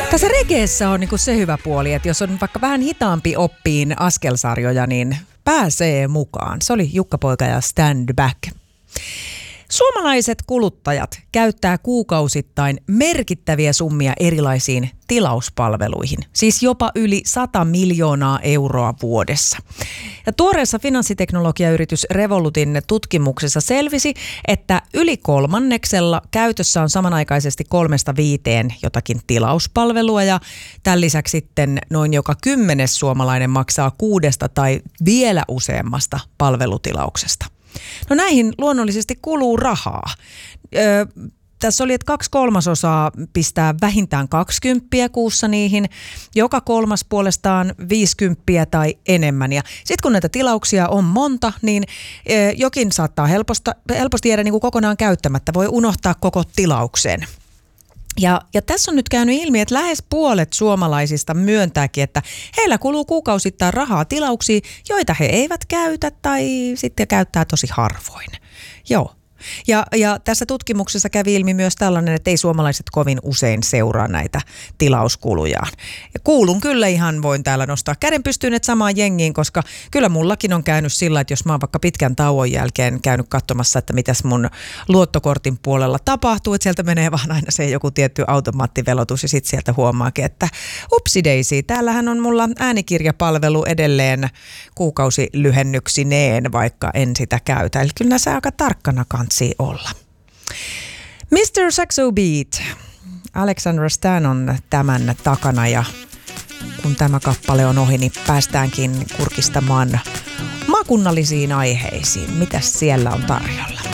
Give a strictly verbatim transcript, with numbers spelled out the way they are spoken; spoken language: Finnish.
Tässä regeessä on niinku se hyvä puoli, että jos on vaikka vähän hitaampi oppiin askelsarjoja, niin pääsee mukaan. Se oli Jukka Poika ja Stand Back. Suomalaiset kuluttajat käyttää kuukausittain merkittäviä summia erilaisiin tilauspalveluihin, siis jopa yli sata miljoonaa euroa vuodessa. Ja tuoreessa finanssiteknologiayritys Revolutin tutkimuksessa selvisi, että yli kolmanneksella käytössä on samanaikaisesti kolmesta viiteen jotakin tilauspalvelua ja tämän lisäksi sitten noin joka kymmenes suomalainen maksaa kuudesta tai vielä useammasta palvelutilauksesta. No näihin luonnollisesti kuluu rahaa. Öö, tässä oli, että kaksi kolmasosaa pistää vähintään kaksikymmentä kuussa niihin, joka kolmas puolestaan viisikymmentä tai enemmän. Ja sitten kun näitä tilauksia on monta, niin öö, jokin saattaa helposta, helposti jäädä niin kuin kokonaan käyttämättä. Voi unohtaa koko tilauksen. Ja, ja tässä on nyt käynyt ilmi, että lähes puolet suomalaisista myöntääkin, että heillä kuluu kuukausittain rahaa tilauksiin, joita he eivät käytä tai sitten käyttää tosi harvoin. Joo. Ja, ja tässä tutkimuksessa kävi ilmi myös tällainen, että ei suomalaiset kovin usein seuraa näitä tilauskulujaan. Ja kuulun kyllä ihan, voin täällä nostaa käden pystyyn, että samaan jengiin, koska kyllä mullakin on käynyt sillä, että jos mä oon vaikka pitkän tauon jälkeen käynyt katsomassa, että mitäs mun luottokortin puolella tapahtuu, että sieltä menee vaan aina se joku tietty automaattivelotus ja sitten sieltä huomaakin, että upsideisi, täällähän on mulla äänikirjapalvelu edelleen kuukausilyhennyksineen, vaikka en sitä käytä. Eli kyllä näissä aika tarkkana kanssa olla. mister Saxo Beat. Alexandra Stan on tämän takana ja kun tämä kappale on ohi, niin päästäänkin kurkistamaan maakunnallisiin aiheisiin. Mitäs siellä on tarjolla?